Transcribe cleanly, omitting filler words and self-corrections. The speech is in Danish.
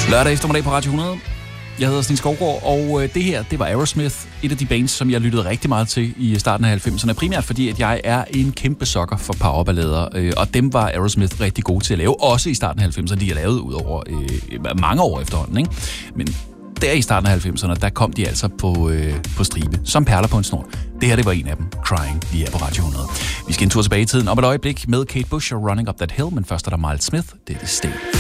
Lørdag eftermiddag på Radio 100. Jeg hedder Stine Skovgaard, og det her, det var Aerosmith. Et af de bands, som jeg lyttede rigtig meget til i starten af 90'erne. Primært fordi, at jeg er en kæmpe sokker for powerballader. Og dem var Aerosmith rigtig gode til at lave. Også i starten af 90'erne. De har lavet ud over mange år efterhånden, ikke? Men der i starten af 90'erne, der kom de altså på stribe. Som perler på en snor. Det her, det var en af dem. Crying, lige her på Radio 100. Vi skal en tur tilbage i tiden om et øjeblik med Kate Bush og Running Up That Hill. Men først er der Miles Smith. Det er det Stay.